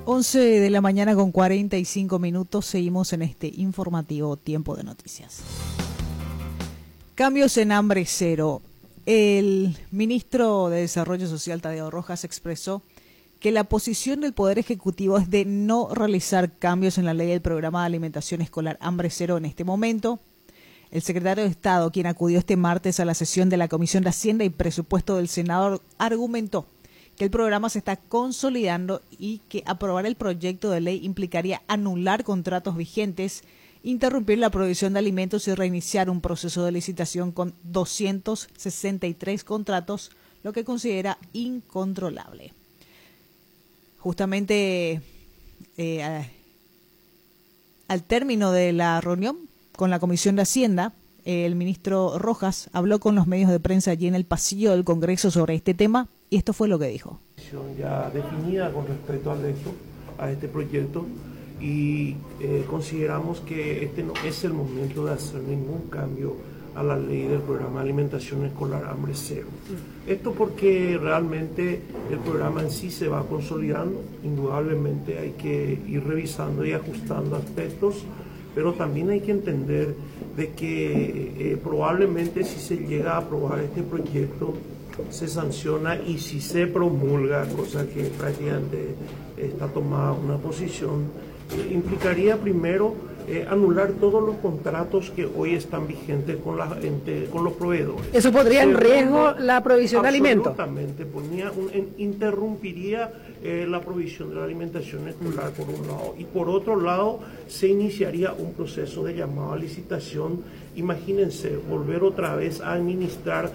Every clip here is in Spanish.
11 de la mañana con 45 minutos, seguimos en este informativo Tiempo de Noticias. Cambios en Hambre Cero. El ministro de Desarrollo Social, Tadeo Rojas, expresó que la posición del Poder Ejecutivo es de no realizar cambios en la ley del programa de alimentación escolar Hambre Cero en este momento. El secretario de Estado, quien acudió este martes a la sesión de la Comisión de Hacienda y Presupuesto del Senado, argumentó que el programa se está consolidando y que aprobar el proyecto de ley implicaría anular contratos vigentes, interrumpir la provisión de alimentos y reiniciar un proceso de licitación con 263 contratos, lo que considera incontrolable. Justamente al término de la reunión con la Comisión de Hacienda, el ministro Rojas habló con los medios de prensa allí en el pasillo del Congreso sobre este tema y esto fue lo que dijo. Ya definida con respecto a este proyecto y consideramos que este no es el momento de hacer ningún cambio a la ley del programa de alimentación escolar Hambre Cero. Esto porque realmente el programa en sí se va consolidando, indudablemente hay que ir revisando y ajustando aspectos, pero también hay que entender de que probablemente si se llega a aprobar este proyecto se sanciona y si se promulga, cosa que prácticamente está tomada una posición, implicaría primero anular todos los contratos que hoy están vigentes con los proveedores. ¿Eso podría en riesgo la provisión de alimentos? Absolutamente, interrumpiría la provisión de la alimentación escolar por un lado y por otro lado se iniciaría un proceso de llamado a licitación. Imagínense volver otra vez a administrar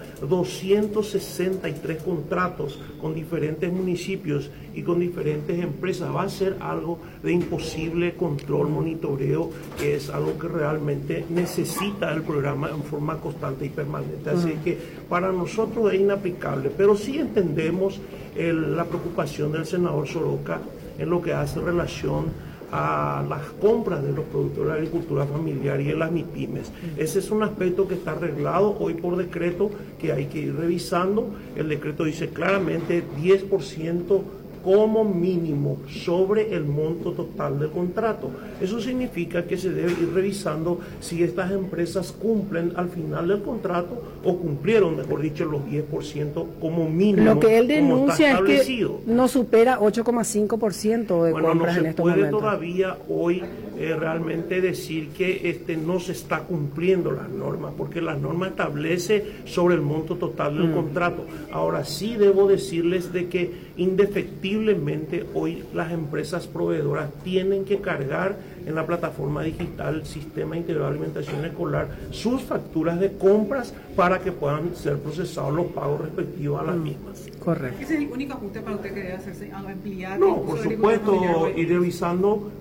263 contratos con diferentes municipios y con diferentes empresas. Va a ser algo de imposible control, monitoreo, que es algo que realmente necesita el programa en forma constante y permanente. Así que para nosotros es inaplicable, pero sí entendemos la preocupación del senador Soroka en lo que hace relación a las compras de los productos de la agricultura familiar y en las MIPYMES. Ese es un aspecto que está arreglado hoy por decreto, que hay que ir revisando. El decreto dice claramente 10% como mínimo sobre el monto total del contrato. Eso significa que se debe ir revisando si estas empresas cumplen al final del contrato o cumplieron, mejor dicho, los 10% como mínimo. Lo que él denuncia es que no supera 8,5% de compras en estos momentos. No se puede todavía hoy realmente decir que no se está cumpliendo las normas, porque las normas establece sobre el monto total del contrato. Ahora sí debo decirles de que indefectiblemente hoy las empresas proveedoras tienen que cargar en la plataforma digital Sistema Integrado de Alimentación Escolar sus facturas de compras para que puedan ser procesados los pagos respectivos a las mismas. Correcto. ¿Ese es el único ajuste para usted que debe hacerse? ¿Ampliar? No, por supuesto, ir revisando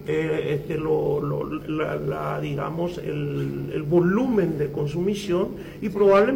digamos el volumen de consumición y probablemente